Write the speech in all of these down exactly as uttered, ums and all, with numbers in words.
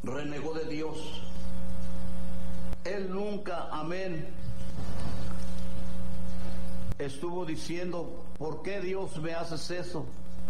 renegó de Dios. Él nunca, amén, estuvo diciendo, ¿por qué Dios me haces eso?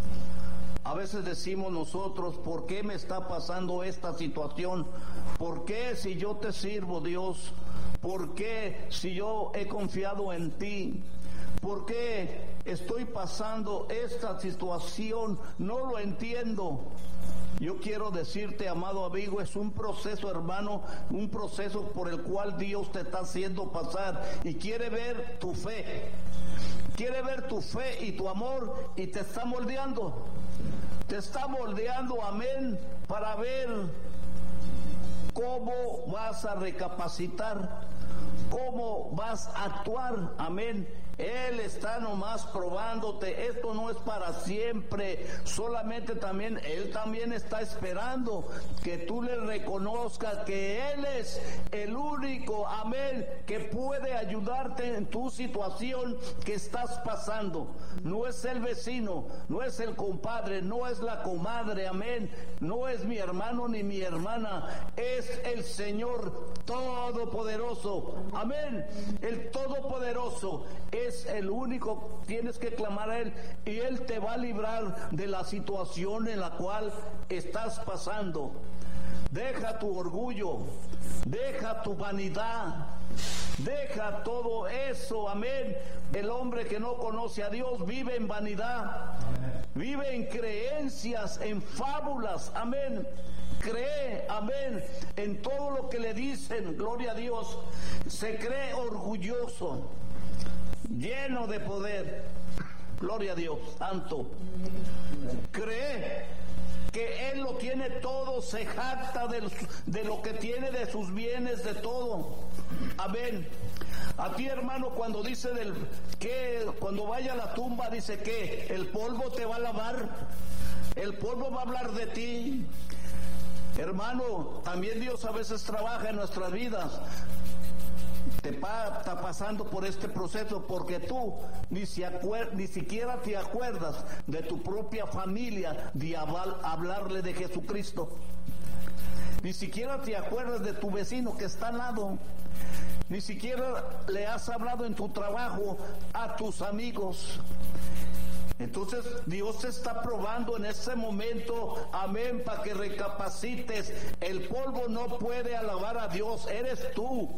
A veces decimos nosotros, ¿por qué me está pasando esta situación? ¿Por qué si yo te sirvo, Dios? ¿Por qué si yo he confiado en ti? ¿Por qué estoy pasando esta situación? No lo entiendo. Yo quiero decirte, amado amigo, es un proceso, hermano, un proceso por el cual Dios te está haciendo pasar y quiere ver tu fe. Quiere ver tu fe y tu amor y te está moldeando. Te está moldeando, amén, para ver cómo vas a recapacitar, cómo vas a actuar, amén. Él está nomás probándote, esto no es para siempre, solamente también, Él también está esperando que tú le reconozcas que Él es el único, amén, que puede ayudarte en tu situación que estás pasando. No es el vecino, no es el compadre, no es la comadre, amén, no es mi hermano ni mi hermana, es el Señor Todopoderoso, amén, el Todopoderoso es Es el único, tienes que clamar a Él y Él te va a librar de la situación en la cual estás pasando. Deja tu orgullo, deja tu vanidad, deja todo eso, amén. El hombre que no conoce a Dios vive en vanidad, vive en creencias, en fábulas, amén. Cree, amén, en todo lo que le dicen, gloria a Dios. Se cree orgulloso, lleno de poder, gloria a Dios, santo. Cree que Él lo tiene todo, se jacta de, de lo que tiene, de sus bienes, de todo, amén. A ti, hermano, cuando dice del que cuando vaya a la tumba, dice que el polvo te va a lavar, el polvo va a hablar de ti. Hermano, también Dios a veces trabaja en nuestras vidas. Te pa, está pasando por este proceso porque tú ni, si acuer, ni siquiera te acuerdas de tu propia familia de hablar, hablarle de Jesucristo. Ni siquiera te acuerdas de tu vecino que está al lado. Ni siquiera le has hablado en tu trabajo a tus amigos. Entonces Dios te está probando en este momento, amén, para que recapacites. El polvo no puede alabar a Dios, eres tú.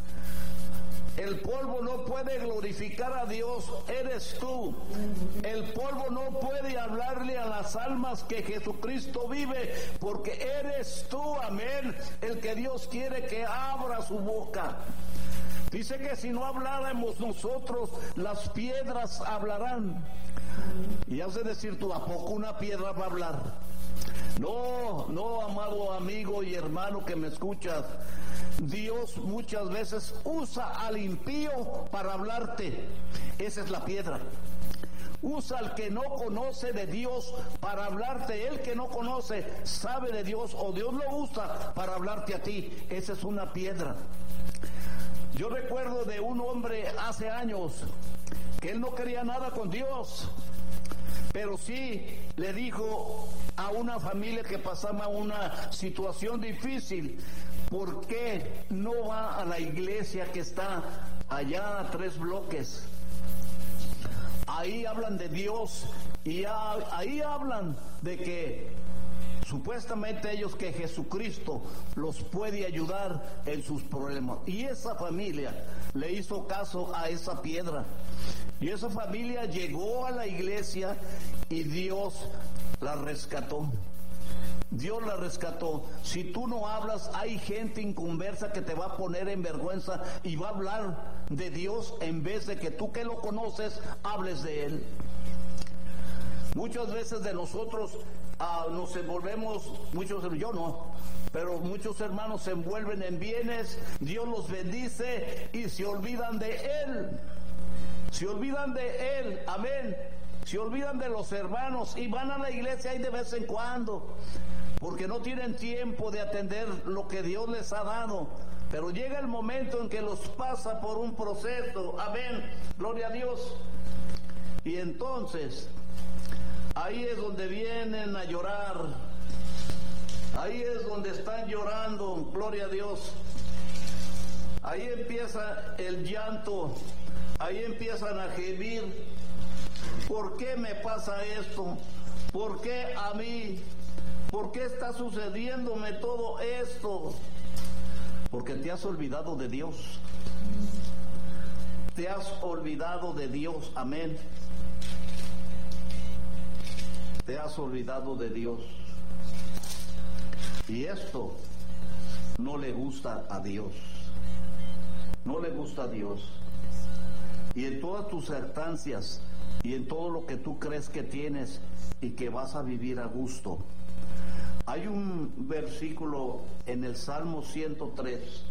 El polvo no puede glorificar a Dios, eres tú. El polvo no puede hablarle a las almas que Jesucristo vive, porque eres tú, amén, el que Dios quiere que abra su boca. Dice que si no habláramos nosotros, las piedras hablarán. Y has de decir tú, ¿a poco una piedra va a hablar? No, no, amado amigo y hermano que me escuchas. Dios muchas veces usa al impío para hablarte. Esa es la piedra. Usa al que no conoce de Dios para hablarte. El que no conoce sabe de Dios o Dios lo usa para hablarte a ti. Esa es una piedra. Yo recuerdo de un hombre hace años que él no quería nada con Dios, pero sí le dijo a una familia que pasaba una situación difícil: ¿por qué no va a la iglesia que está allá a tres bloques? Ahí hablan de Dios y ahí hablan de que supuestamente ellos, que Jesucristo los puede ayudar en sus problemas. Y esa familia le hizo caso a esa piedra. Y esa familia llegó a la iglesia y Dios la rescató. Dios la rescató. Si tú no hablas, hay gente inconversa que te va a poner en vergüenza y va a hablar de Dios en vez de que tú, que lo conoces, hables de Él. Muchas veces de nosotros uh, nos envolvemos, muchos, yo no, pero muchos hermanos se envuelven en bienes, Dios los bendice y se olvidan de Él. Se olvidan de Él, amén. Se olvidan de los hermanos y van a la iglesia ahí de vez en cuando, porque no tienen tiempo de atender lo que Dios les ha dado. Pero llega el momento en que los pasa por un proceso, amén, gloria a Dios. Y entonces, ahí es donde vienen a llorar. Ahí es donde están llorando, gloria a Dios. Ahí empieza el llanto, ahí empiezan a gemir. ¿Por qué me pasa esto? ¿Por qué a mí? ¿Por qué está sucediéndome todo esto? Porque te has olvidado de Dios. Te has olvidado de Dios, amén. Te has olvidado de Dios. Y esto no le gusta a Dios. No le gusta a Dios. Y en todas tus circunstancias y en todo lo que tú crees que tienes y que vas a vivir a gusto. Hay un versículo en el Salmo ciento tres.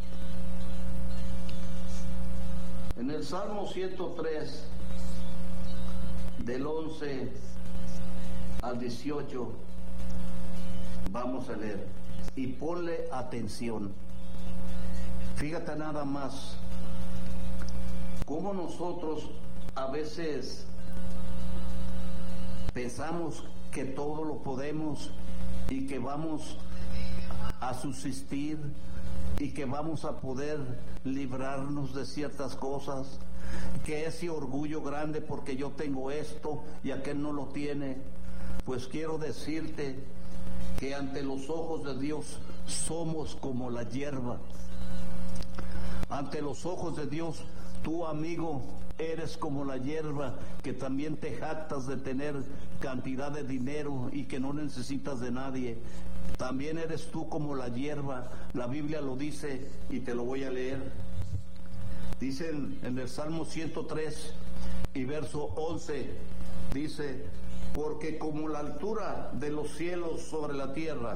En el Salmo ciento tres, del once al dieciocho, vamos a leer. Y ponle atención. Fíjate nada más cómo nosotros a veces pensamos que todo lo podemos y que vamos a subsistir y que vamos a poder librarnos de ciertas cosas, que ese orgullo grande porque yo tengo esto y aquel no lo tiene. Pues quiero decirte que ante los ojos de Dios somos como la hierba. Ante los ojos de Dios, tú, amigo, eres como la hierba, que también te jactas de tener cantidad de dinero y que no necesitas de nadie. También eres tú como la hierba. La Biblia lo dice y te lo voy a leer. Dicen en el Salmo ciento tres y verso once, dice: porque como la altura de los cielos sobre la tierra,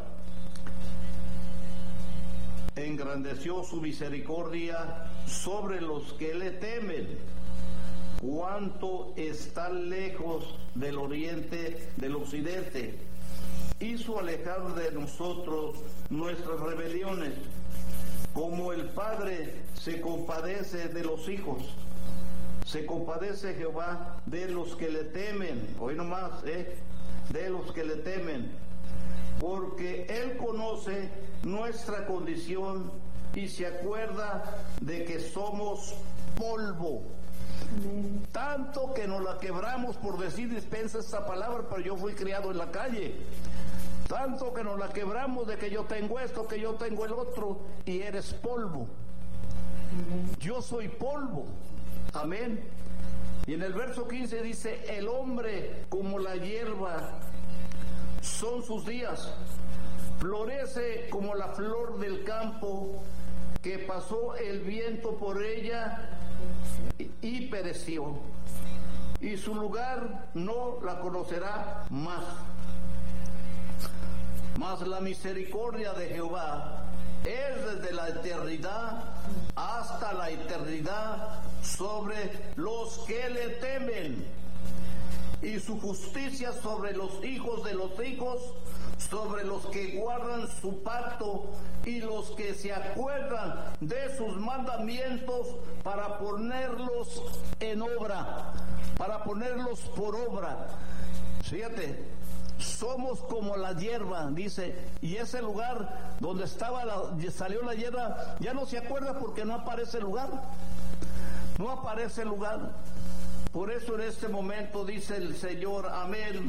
engrandeció su misericordia sobre los que le temen, cuánto está lejos del oriente del occidente, hizo alejar de nosotros nuestras rebeliones, como el Padre se compadece de los hijos. Se compadece Jehová de los que le temen, hoy nomás, ¿eh? de los que le temen, porque Él conoce nuestra condición y se acuerda de que somos polvo. Amén. Tanto que nos la quebramos, por decir, dispensa esta palabra, pero yo fui criado en la calle. Tanto que nos la quebramos de que yo tengo esto, que yo tengo el otro, y eres polvo. Amén. Yo soy polvo. Amén. Y en el verso quince dice: el hombre como la hierba son sus días, florece como la flor del campo, que pasó el viento por ella y pereció, y su lugar no la conocerá más. Mas la misericordia de Jehová es desde la eternidad hasta la eternidad sobre los que le temen, y su justicia sobre los hijos de los hijos, sobre los que guardan su pacto y los que se acuerdan de sus mandamientos para ponerlos en obra, para ponerlos por obra. Fíjate, somos como la hierba, dice, y ese lugar donde estaba la, salió la hierba, ya no se acuerda porque no aparece el lugar, no aparece el lugar. Por eso en este momento dice el Señor, amén.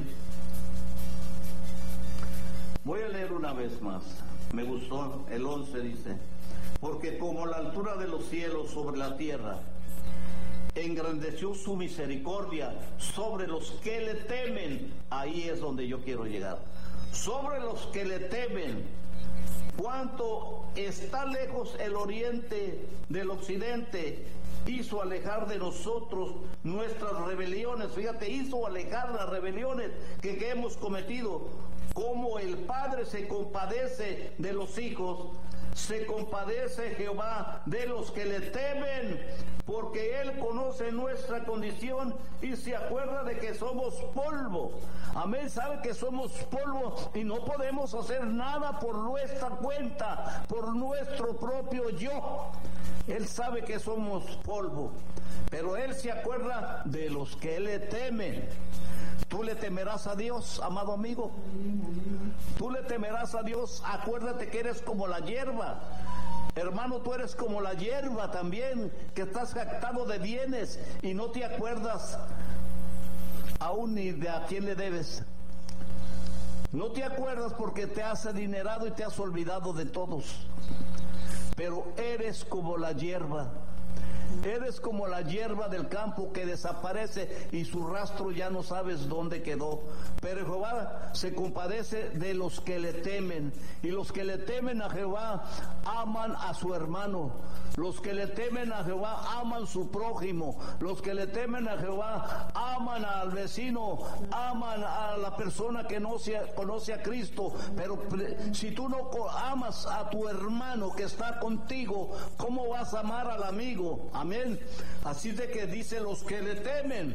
Voy a leer una vez más, me gustó el once, dice: porque como la altura de los cielos sobre la tierra, engrandeció su misericordia sobre los que le temen. Ahí es donde yo quiero llegar. Sobre los que le temen. Cuánto está lejos el oriente del occidente. Hizo alejar de nosotros nuestras rebeliones. Fíjate, hizo alejar las rebeliones que, que hemos cometido. Como el Padre se compadece de los hijos, se compadece Jehová de los que le temen, porque Él conoce nuestra condición y se acuerda de que somos polvo. Amén, sabe que somos polvo y no podemos hacer nada por nuestra cuenta, por nuestro propio yo. Él sabe que somos polvo, pero Él se acuerda de los que le temen. ¿Tú le temerás a Dios, amado amigo? Tú le temerás a Dios. Acuérdate que eres como la hierba. Hermano, tú eres como la hierba también, que estás jactado de bienes y no te acuerdas aún ni de a quién le debes. No te acuerdas porque te has adinerado y te has olvidado de todos. Pero eres como la hierba. Eres como la hierba del campo que desaparece y su rastro ya no sabes dónde quedó. Pero Jehová se compadece de los que le temen. Y los que le temen a Jehová aman a su hermano. Los que le temen a Jehová aman su prójimo. Los que le temen a Jehová aman al vecino, aman a la persona que no se, conoce a Cristo. Pero si tú no amas a tu hermano que está contigo, ¿cómo vas a amar al amigo? Amén. Así de que dice los que le temen.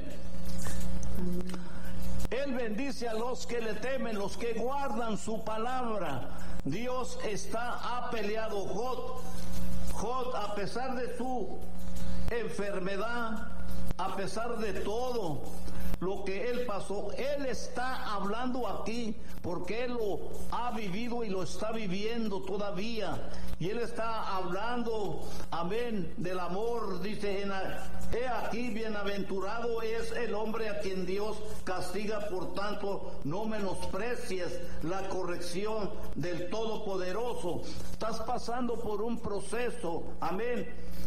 Él bendice a los que le temen, los que guardan su palabra. Dios está, ha peleado. Jod, Jod, a pesar de tu enfermedad, a pesar de todo lo que él pasó, él está hablando aquí porque él lo ha vivido y lo está viviendo todavía. Y él está hablando, amén, del amor. Dice, he aquí bienaventurado es el hombre a quien Dios castiga, por tanto no menosprecies la corrección del Todopoderoso. Estás pasando por un proceso, amén.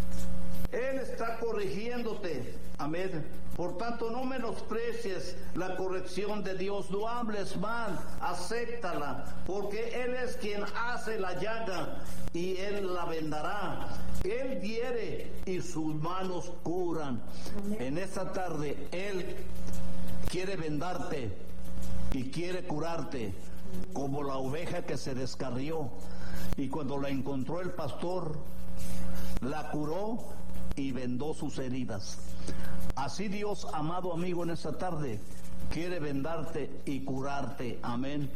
Él está corrigiéndote, amén. Por tanto, no menosprecies la corrección de Dios, no hables mal, acéptala, porque Él es quien hace la llaga y Él la vendará. Él hiere y sus manos curan. Amén. En esta tarde, Él quiere vendarte y quiere curarte, como la oveja que se descarrió. Y cuando la encontró el pastor, la curó y vendó sus heridas. Así Dios, amado amigo, en esta tarde quiere vendarte y curarte. Amén.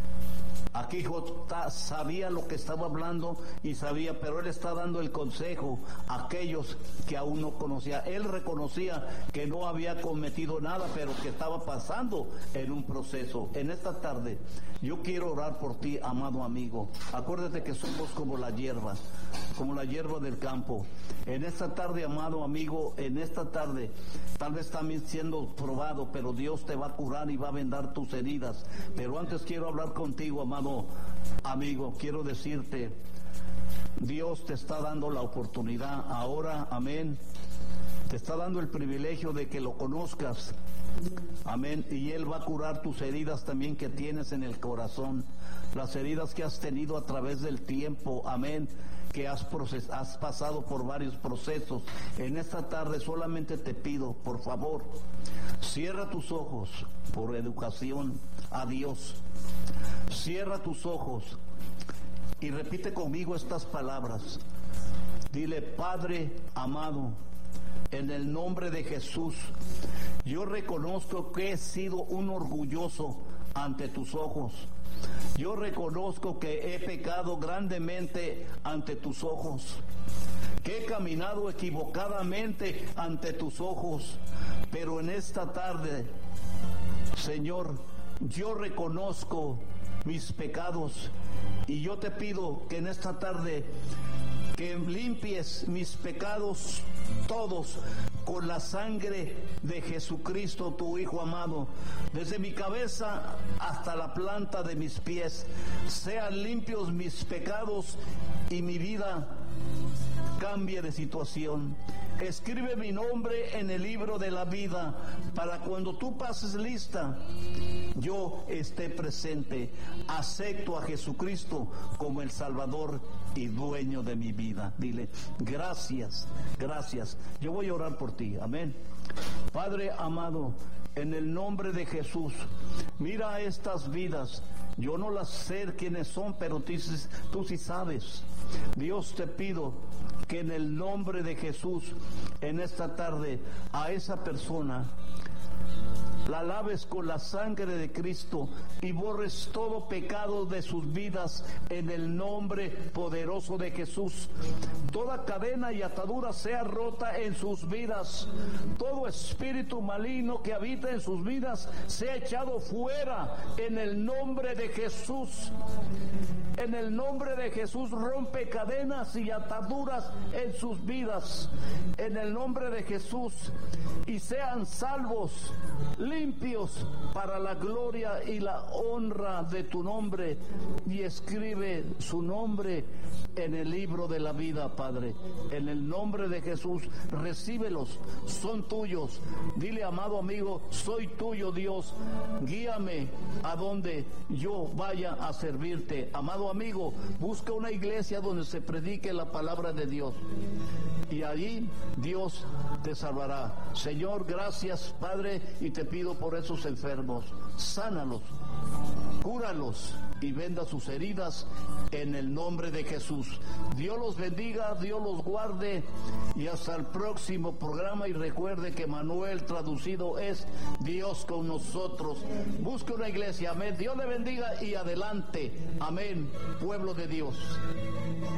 Aquí Jotá sabía lo que estaba hablando y sabía, pero él está dando el consejo a aquellos que aún no conocía. Él reconocía que no había cometido nada, pero que estaba pasando en un proceso. En esta tarde yo quiero orar por ti, amado amigo. Acuérdate que somos como la hierba, como la hierba del campo. En esta tarde, amado amigo, en esta tarde, tal vez también siendo probado, pero Dios te va a curar y va a vendar tus heridas. Pero antes quiero hablar contigo, amado amigo, quiero decirte, Dios te está dando la oportunidad ahora, amén. Te está dando el privilegio de que lo conozcas, amén, y Él va a curar tus heridas también que tienes en el corazón, las heridas que has tenido a través del tiempo, amén, que has, proces- has pasado por varios procesos. En esta tarde solamente te pido, por favor, cierra tus ojos por educación a Dios. Cierra tus ojos y repite conmigo estas palabras. Dile: Padre amado, en el nombre de Jesús, yo reconozco que he sido un orgulloso ante tus ojos. Yo reconozco que he pecado grandemente ante tus ojos, que he caminado equivocadamente ante tus ojos. Pero en esta tarde, Señor, yo reconozco mis pecados y yo te pido que en esta tarde que limpies mis pecados todos con la sangre de Jesucristo, tu Hijo amado, desde mi cabeza hasta la planta de mis pies. Sean limpios mis pecados y mi vida cambie de situación. Escribe mi nombre en el libro de la vida, para cuando tú pases lista, yo esté presente. Acepto a Jesucristo como el Salvador y dueño de mi vida. Dile: gracias, gracias. Yo voy a orar por ti, amén. Padre amado, en el nombre de Jesús, mira estas vidas. Yo no las sé quiénes son, pero tú, tú sí sabes. Dios, te pido que en el nombre de Jesús, en esta tarde, a esa persona la laves con la sangre de Cristo y borres todo pecado de sus vidas en el nombre poderoso de Jesús. Toda cadena y atadura sea rota en sus vidas. Todo espíritu maligno que habita en sus vidas sea echado fuera en el nombre de Jesús. En el nombre de Jesús rompe cadenas y ataduras en sus vidas. En el nombre de Jesús, y sean salvos, limpios para la gloria y la honra de tu nombre, y escribe su nombre en el libro de la vida, Padre. En el nombre de Jesús, recíbelos, son tuyos. Dile, amado amigo, soy tuyo, Dios, guíame a donde yo vaya a servirte. Amado amigo, busca una iglesia donde se predique la palabra de Dios, y allí Dios te salvará. Señor, gracias, Padre, y te pido por esos enfermos, sánalos, cúralos y venda sus heridas en el nombre de Jesús. Dios los bendiga, Dios los guarde, y hasta el próximo programa. Y recuerde que Manuel traducido es Dios con nosotros. Busque una iglesia, amén. Dios le bendiga y adelante, amén, pueblo de Dios.